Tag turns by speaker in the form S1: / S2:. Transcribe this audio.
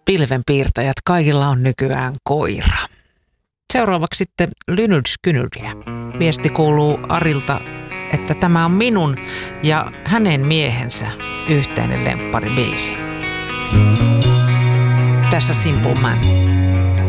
S1: pilvenpiirtäjät, kaikilla on nykyään koira. Seuraavaksi sitten Lynydskynyriä. Viesti kuuluu Arilta, että tämä on minun ja hänen miehensä yhteinen lempparibiisi. Tässä Simple Man.